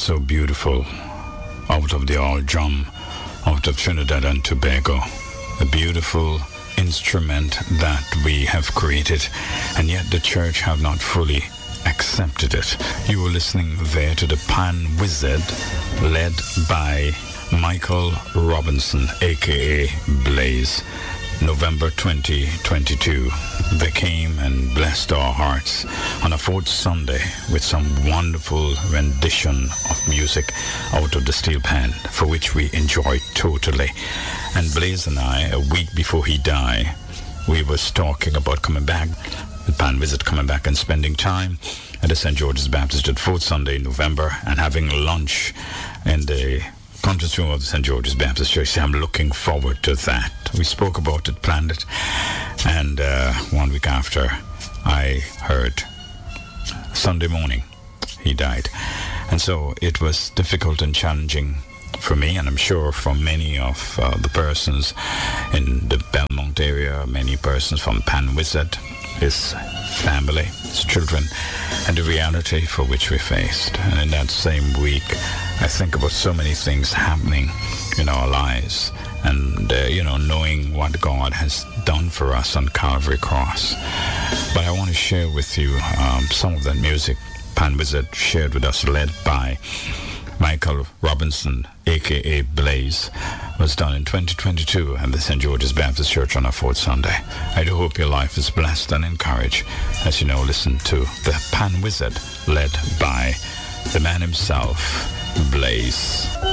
so beautiful out of the old drum, out of Trinidad and Tobago. A beautiful instrument that we have created, and yet the church have not fully accepted it. You were listening there to the Pan Wizard, led by Michael Robinson, aka Blaze. November 2022, they came and blessed our hearts on a fourth Sunday with some wonderful rendition of music out of the steel pan, for which we enjoyed totally. And Blaze and I, a week before he died, we was talking about coming back, the Pan Wizard coming back and spending time at the St. George's Baptist at fourth Sunday in November and having lunch in the conference room of the St. George's Baptist Church. I'm looking forward to that. We spoke about it, planned it, and 1 week after, I heard Sunday morning he died. And so it was difficult and challenging for me, and I'm sure for many of the persons in the Belmont area, many persons from Pan Wizard, his family, his children, and the reality for which we faced. And in that same week, I think about so many things happening in our lives, and knowing what God has done for us on Calvary Cross. But I want to share with you some of that music Pan Wizard shared with us, led by Michael Robinson, aka Blaze, was done in 2022 at the St. George's Baptist Church on a fourth Sunday. I do hope your life is blessed and encouraged as you listen to the Pan Wizard, led by the man himself, Blaze.